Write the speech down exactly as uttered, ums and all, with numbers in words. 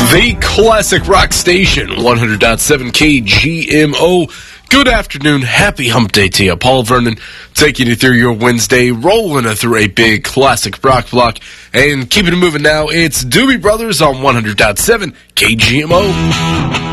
The classic rock station, one hundred point seven K G M O. Good afternoon, happy hump day to you. Paul Vernon taking you through your Wednesday, rolling it through a big classic rock block. And keeping it moving now, it's Doobie Brothers on one hundred point seven K G M O.